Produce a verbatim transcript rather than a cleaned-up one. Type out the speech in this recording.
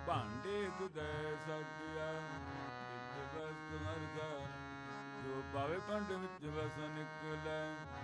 ਭਾਂਡੇ ਦੁਦੈ ਸਾਜਿਆ ਵਿੱਚ ਵਸਤ ਹਰ ਜਾਨ ਜੋ ਪਾਵੇ ਪੰਡ ਵਿੱਚ ਵਸ ਨਿਕਲੈ